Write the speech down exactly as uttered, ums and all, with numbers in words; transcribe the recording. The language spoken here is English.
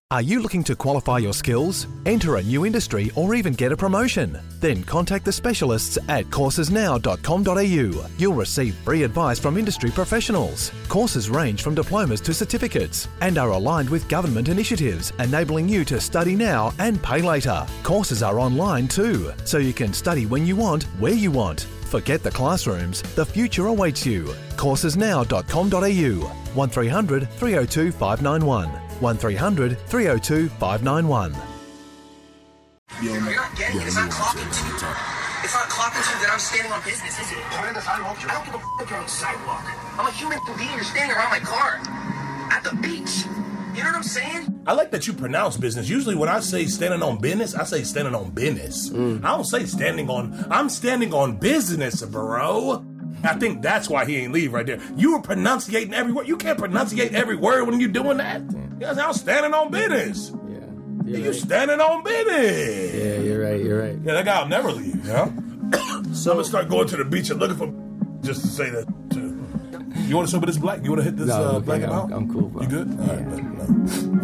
Are you looking to qualify your skills, enter a new industry, or even get a promotion? Then contact the specialists at courses now dot com dot a u. You'll receive free advice from industry professionals. Courses range from diplomas to certificates and are aligned with government initiatives, enabling you to study now and pay later. Courses are online too, so you can study when you want, where you want. Forget the classrooms, the future awaits you. courses now dot com dot a u. one three hundred, three oh two, five nine one. one three hundred, three oh two, five nine one. You're not getting it. It's not clocking to. It's not clocking to that I'm standing on business, is it? I'm in the sidewalk. I don't give a f*** if you're on the sidewalk. I'm a human being. You're standing around my car. At the beach. You know what I'm saying? I like that you pronounce business. Usually when I say standing on business, I say standing on business. Mm. I don't say standing on... I'm standing on business, bro. I think that's why he ain't leave right there. You were pronunciating every word. You can't pronunciate every word when you're doing that. Yes, I'm standing on business. Yeah. You're right. standing on business. Yeah, you're right, you're right. Yeah, that guy will never leave, you know? So I'm going to start going to the beach and looking for just to say that, too. You want to show me this black? You want to hit this no, uh, okay, black I'm, amount? I'm cool, bro. You good? All Yeah. right, but no.